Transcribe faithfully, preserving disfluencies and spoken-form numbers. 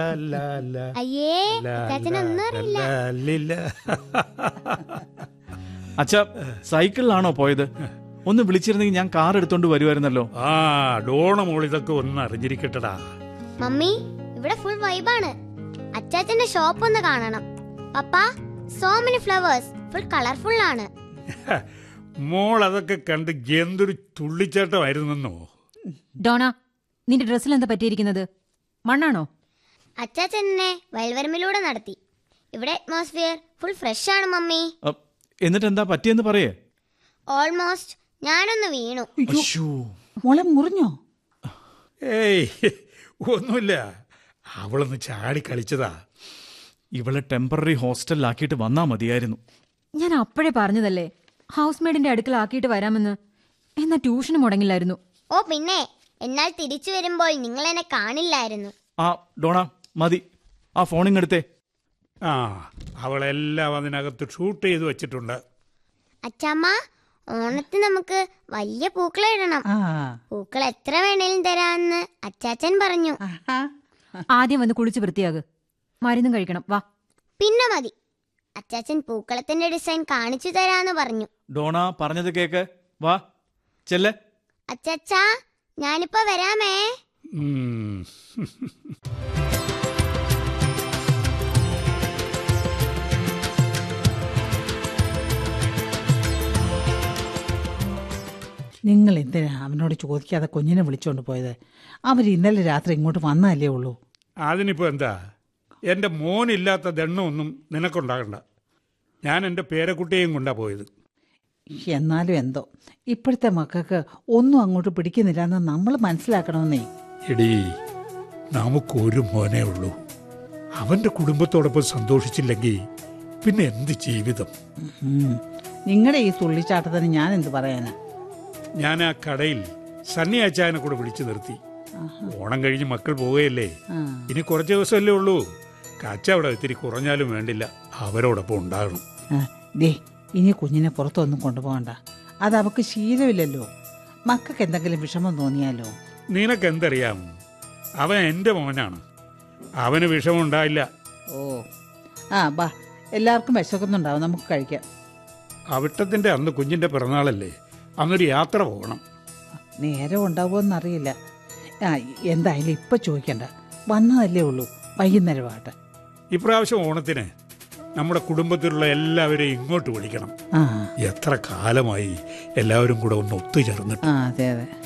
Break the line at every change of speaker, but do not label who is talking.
അയ്യേ അച്ചാച്ചനൊന്നും അറിയില്ല.
അച്ഛാ, സൈക്കിളിലാണോ പോയത്? ഒന്ന് വിളിച്ചിരുന്നെങ്കിൽ ഞാൻ കാർ എടുത്തോണ്ട് വരുമായിരുന്നല്ലോ.
ആ ഡോണ മോൾ ഇതൊക്കെ ഒന്ന് അറിഞ്ഞിരിക്കട്ടടാ.
മമ്മി, ഇവിടെ ഫുൾ വൈബാണ്. അച്ചാച്ചന്റെ ഷോപ്പ് ഒന്ന് കാണണം. പപ്പാ, so many flowers, full colourful ആണ്.
മോൾ അതൊക്കെ കണ്ട് എന്തൊരു തുള്ളിച്ചാട്ടമായിരുന്നോ.
ഡോണ, നിന്റെ ഡ്രസ്സിൽ എന്താ പറ്റിയിരിക്കുന്നത്? മണ്ണാണോ?
അച്ചാച്ചനെ വയൽവരമ്പിലൂടെ നടത്തി. ഇവിടെ അറ്റ്മോസ്ഫിയർ ഫുൾ ഫ്രഷ് ആണ് മമ്മി.
എന്നിട്ട് എന്താ പറ്റിയെന്ന് പറയേ.
ഓൾമോസ്റ്റ് ഞാനൊന്ന് വീണു.
മോളെ മുറിഞ്ഞോ?
ഏയ് ഒന്നുമില്ല, അവളൊന്ന് ചാടി കളിച്ചതാ.
ഇവളെ ടെമ്പററി ഹോസ്റ്റലിലാക്കിയിട്ട് വന്നാ മതിയായിരുന്നു.
ഞാൻ അപ്പോഴേ പറഞ്ഞതല്ലേ ഹൗസ് മെയ്ഡിന്റെ അടുക്കലാക്കിയിട്ട് വരാമെന്ന്. എന്നാ ട്യൂഷന് മുടങ്ങില്ലായിരുന്നു.
ഓ പിന്നെ, എന്നാൽ തിരിച്ചു വരുമ്പോൾ നിങ്ങൾ എന്നെ കാണില്ലായിരുന്നു.
ആ ഡോണ മതി, ആ ഫോണിങ്ങെടുത്തേ.
ആ അവളെല്ലാം അതിനകത്ത് ഷൂട്ട് ചെയ്ത് വെച്ചിട്ടുണ്ട്.
അച്ഛമ്മ, ഓണത്തിന് നമുക്ക് വലിയ പൂക്കള ഇടണം. പൂക്കൾ എത്ര വേണേലും തരാന്ന് അച്ചാച്ചൻ പറഞ്ഞു.
ആദ്യം വന്ന് കുളിച്ച് വൃത്തിയാക്, മരുന്നും കഴിക്കണം. വാ.
പിന്നെ മതി, അച്ചാച്ചൻ പൂക്കളത്തിന്റെ ഡിസൈൻ കാണിച്ചു തരാന്ന് പറഞ്ഞു.
ഡോണ പറഞ്ഞത് കേക്ക്, വാ ചെല്ലേ.
അച്ചാച്ചാ, ഞാനിപ്പോ വരാമേ.
നിങ്ങൾ എന്തിനാ അവനോട് ചോദിക്കാതെ കുഞ്ഞിനെ വിളിച്ചോണ്ട് പോയത്? അവർ ഇന്നലെ രാത്രി ഇങ്ങോട്ട് വന്നല്ലേ ഉള്ളൂ.
അതിനിപ്പോ എന്താ, എൻ്റെ മോനില്ലാത്ത ദണ്ണമൊന്നും നിനക്കുണ്ടാകണ്ട. ഞാൻ എൻ്റെ പേരക്കുട്ടിയെയും കൊണ്ടാ പോയത്.
എന്നാലും എന്തോ ഇപ്പോഴത്തെ മക്കൾക്ക് ഒന്നും അങ്ങോട്ട് പിടിക്കുന്നില്ല എന്ന് നമ്മൾ മനസ്സിലാക്കണമെന്നേ.
എടീ, നമുക്കൊരു മോനേ ഉള്ളൂ. അവൻ്റെ കുടുംബത്തോടൊപ്പം സന്തോഷിച്ചില്ലെങ്കിൽ പിന്നെ എന്ത് ജീവിതം?
നിങ്ങളുടെ ഈ തുള്ളിച്ചാട്ടത്തിന് ഞാൻ എന്ത് പറയാനാ.
ഞാൻ ആ കടയിൽ സണ്ണി അച്ചായനെ കൂടെ വിളിച്ചു നിർത്തി. ഓണം കഴിഞ്ഞ് മക്കൾ പോവുകയല്ലേ, ഇനി കുറച്ച് ദിവസമല്ലേ ഉള്ളൂ. കച്ചവടം ഇത്തിരി കുറഞ്ഞാലും വേണ്ടില്ല, അവരോടൊപ്പം ഉണ്ടാകണം.
ദേ, ഇനി കുഞ്ഞിനെ പുറത്തൊന്നും കൊണ്ടുപോകണ്ട. അത് അവക്ക് ശീലമില്ലല്ലോ. മക്കൾക്ക് എന്തെങ്കിലും വിഷമം തോന്നിയാലോ?
നിനക്കെന്തറിയാം, അവൻ എൻ്റെ മോനാണ്, അവന് വിഷമം ഉണ്ടായില്ല.
ഓ ആ ബാ, എല്ലാവർക്കും വിശക്കുന്നുണ്ടാവും, നമുക്ക് കഴിക്കാം.
അവിട്ടത്തിൻ്റെ അന്ന് കുഞ്ഞിൻ്റെ പിറന്നാളല്ലേ, അന്നൊരു യാത്ര പോകണം.
നേരം ഉണ്ടാവുമെന്നറിയില്ല. ആ എന്തായാലും ഇപ്പം ചോദിക്കണ്ട, വന്നതല്ലേ ഉള്ളൂ, വൈകുന്നേരമാട്ടെ.
ഇപ്രാവശ്യം ഓണത്തിന് നമ്മുടെ കുടുംബത്തിലുള്ള എല്ലാവരെയും ഇങ്ങോട്ട് വിളിക്കണം. എത്ര കാലമായി എല്ലാവരും കൂടെ ഒന്ന് ഒത്തുചേർന്നിട്ട്.
ആ അതെ അതെ.